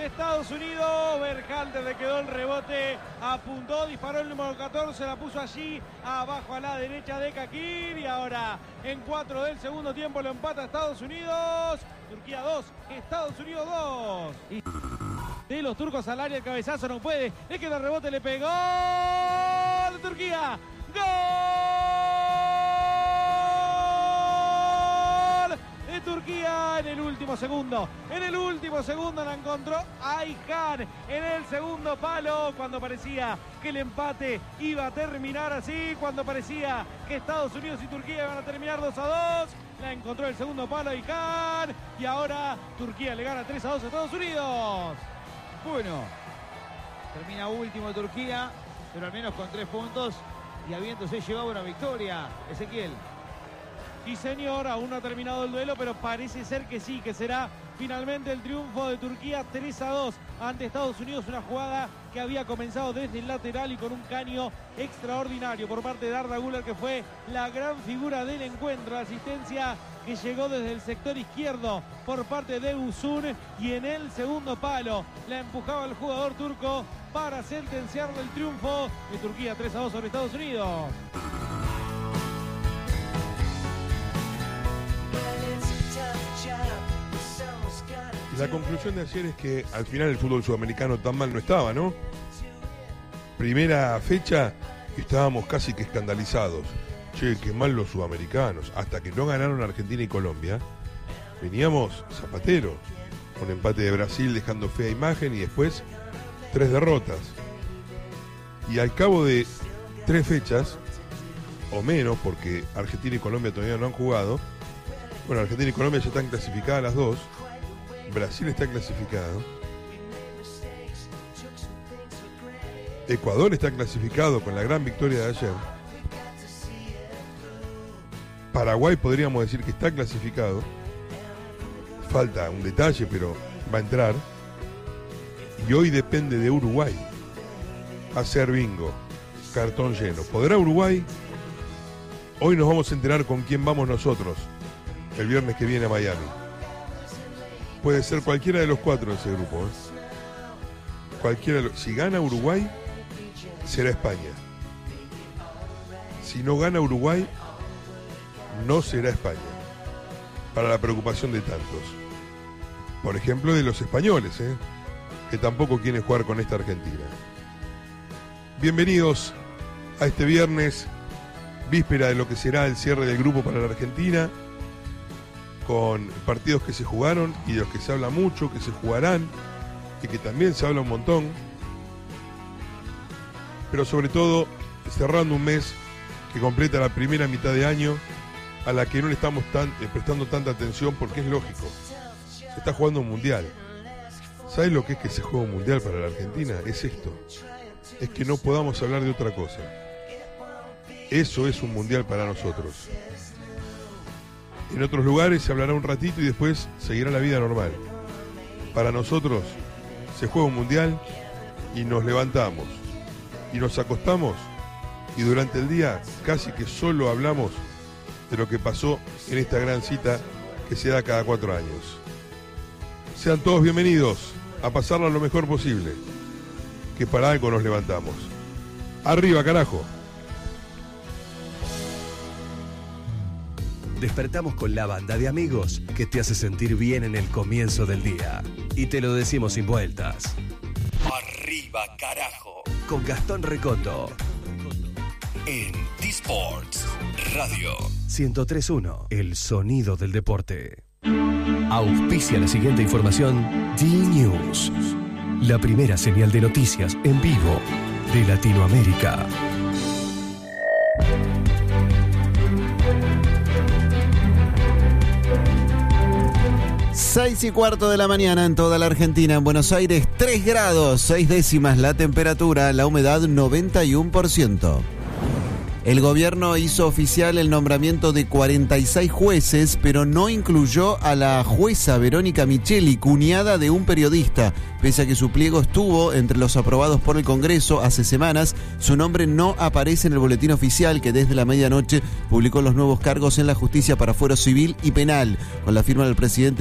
Estados Unidos. Berhalter le quedó el rebote, apuntó, disparó el número 14, la puso allí abajo a la derecha de Kakir, y ahora en 4 del segundo tiempo lo empata Estados Unidos. Turquía 2, Estados Unidos 2. Y de los turcos al área, el cabezazo no puede, le queda el rebote, le pegó de Turquía. ¡Gol de Turquía en el último segundo! En el último segundo la encontró Ayhan en el segundo palo, cuando parecía que el empate iba a terminar así, cuando parecía que Estados Unidos y Turquía iban a terminar 2-2. La encontró el segundo palo Ayhan, y ahora Turquía le gana 3-2 a Estados Unidos. Bueno, termina último Turquía, pero al menos con 3 puntos y habiéndose llevado una victoria. Ezequiel. Sí, señor, aún no ha terminado el duelo, pero parece ser que sí, que será finalmente el triunfo de Turquía 3-2 ante Estados Unidos. Una jugada que había comenzado desde el lateral y con un caño extraordinario por parte de Arda Güler, que fue la gran figura del encuentro. La asistencia que llegó desde el sector izquierdo por parte de Uzun, y en el segundo palo la empujaba el jugador turco para sentenciar el triunfo de Turquía 3-2 sobre Estados Unidos. Y la conclusión de ayer es que al final el fútbol sudamericano tan mal no estaba, ¿no? Primera fecha estábamos casi que escandalizados. Che, qué mal los sudamericanos. Hasta que no ganaron Argentina y Colombia, veníamos zapateros. Un empate de Brasil dejando fea imagen y después 3 derrotas. Y al cabo de 3 fechas, o menos, porque Argentina y Colombia todavía no han jugado. Bueno, Argentina y Colombia ya están clasificadas las dos. Brasil está clasificado. Ecuador está clasificado con la gran victoria de ayer. Paraguay podríamos decir que está clasificado. Falta un detalle, pero va a entrar. Y hoy depende de Uruguay hacer bingo, cartón lleno. ¿Podrá Uruguay? Hoy nos vamos a enterar con quién vamos nosotros el viernes que viene a Miami. Puede ser cualquiera de los 4 de ese grupo, ¿eh? Si gana Uruguay, será España. Si no gana Uruguay, no será España. Para la preocupación de tantos. Por ejemplo, de los españoles, que tampoco quieren jugar con esta Argentina. Bienvenidos a este viernes, víspera de lo que será el cierre del grupo para la Argentina, con partidos que se jugaron y de los que se habla mucho, que se jugarán y que también se habla un montón, pero sobre todo cerrando un mes que completa la primera mitad de año, a la que no le estamos prestando tanta atención, porque es lógico, se está jugando un mundial. ¿Sabes lo que es que se juega un mundial para la Argentina? Es esto, es que no podamos hablar de otra cosa. Eso es un mundial para nosotros. En otros lugares se hablará un ratito y después seguirá la vida normal. Para nosotros se juega un mundial y nos levantamos y nos acostamos y durante el día casi que solo hablamos de lo que pasó en esta gran cita que se da cada 4 años. Sean todos bienvenidos a pasarla lo mejor posible, que para algo nos levantamos. ¡Arriba, carajo! Despertamos con la banda de amigos que te hace sentir bien en el comienzo del día. Y te lo decimos sin vueltas. ¡Arriba, carajo! Con Gastón Recondo. En T-Sports Radio 103.1, el sonido del deporte. Auspicia la siguiente información D-News, la primera señal de noticias en vivo de Latinoamérica. Seis y cuarto de la mañana en toda la Argentina. En Buenos Aires, 3 grados, 6 décimas la temperatura, la humedad 91%. El gobierno hizo oficial el nombramiento de 46 jueces, pero no incluyó a la jueza Verónica Micheli, cuñada de un periodista. Pese a que su pliego estuvo entre los aprobados por el Congreso hace semanas, su nombre no aparece en el boletín oficial, que desde la medianoche publicó los nuevos cargos en la justicia para fuero civil y penal, con la firma del presidente